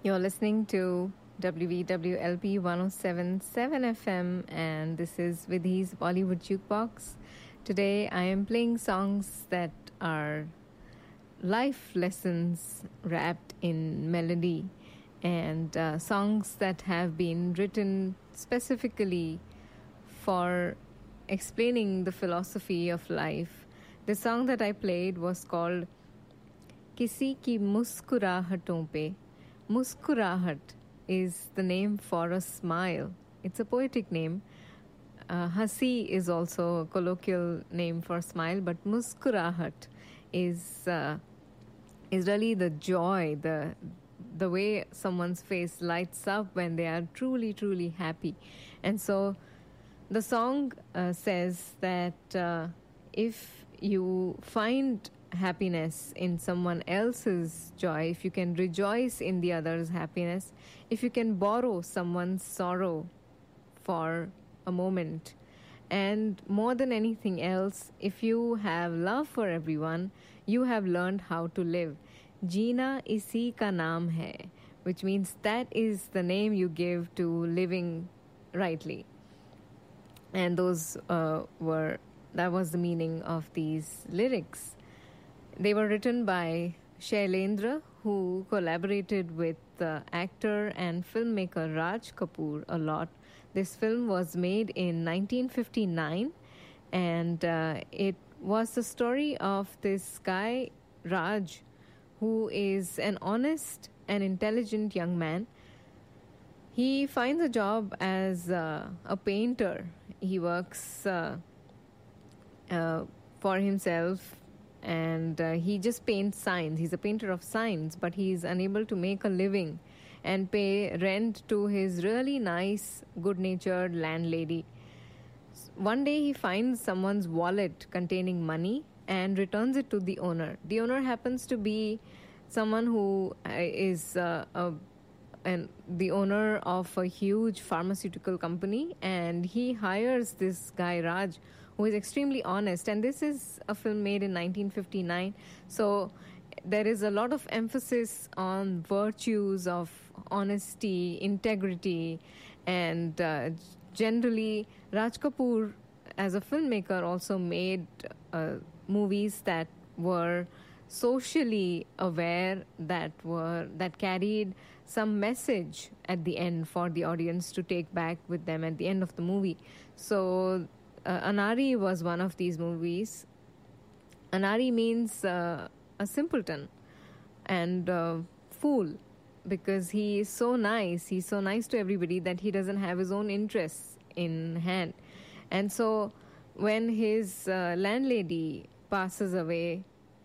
You're listening to WVWLP 1077 FM, and this is Vidhi's Bollywood Jukebox. Today I am playing songs that are life lessons wrapped in melody, and songs that have been written specifically for explaining the philosophy of life. The song that I played was called Kisi Ki Muskurahaton Pe. Muskurahat is the name for a smile. It's a poetic name. Hasi is also a colloquial name for smile, but muskurahat is really the joy, the way someone's face lights up when they are truly, truly happy. And so the song says that if you find happiness in someone else's joy, if you can rejoice in the other's happiness, if you can borrow someone's sorrow for a moment, and more than anything else, if you have love for everyone, you have learned how to live. Jeena isi ka naam hai, which means that is the name you give to living rightly. And that was the meaning of these lyrics. They were written by Shailendra, who collaborated with actor and filmmaker Raj Kapoor a lot. This film was made in 1959, and it was the story of this guy, Raj, who is an honest and intelligent young man. He finds a job as a painter. He works for himself, and he just paints signs. He's a painter of signs, but he's unable to make a living and pay rent to his really nice, good-natured landlady. One day he finds someone's wallet containing money and returns it to the owner. The owner happens to be someone who is the owner of a huge pharmaceutical company, and he hires this guy Raj, who is extremely honest. And this is a film made in 1959, so there is a lot of emphasis on virtues of honesty, integrity, and generally Raj Kapoor as a filmmaker also made movies that were socially aware, that carried some message at the end for the audience to take back with them at the end of the movie. So Anari was one of these movies. Anari means a simpleton and fool, because he is so nice. He's so nice to everybody that he doesn't have his own interests in hand. And so when his landlady passes away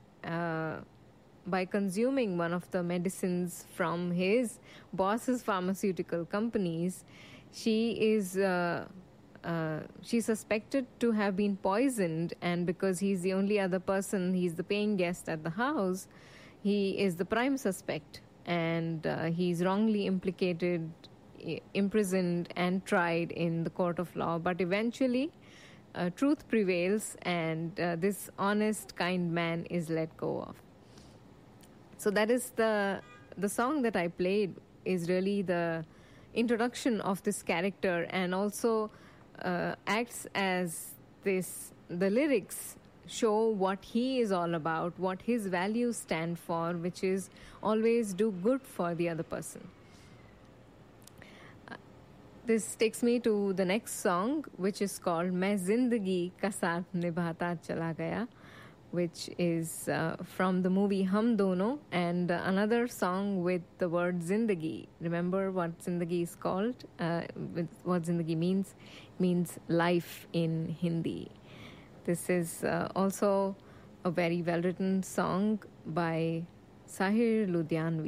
by consuming one of the medicines from his boss's pharmaceutical companies, she's suspected to have been poisoned, and because he's the only other person, he's the paying guest at the house, he is the prime suspect, and he's wrongly implicated, imprisoned, and tried in the court of law. But eventually truth prevails, and this honest, kind man is let go of. So that is the song that I played is really the introduction of this character, and also acts as the lyrics show what he is all about, what his values stand for, which is always do good for the other person. This takes me to the next song, which is called Main Zindagi Ka Saath Nibhata Chala Gaya, which is from the movie Hum Dono, and another song with the word Zindagi. Remember what Zindagi is called? What Zindagi means life in Hindi. This is also a very well-written song by Sahir Ludhianvi.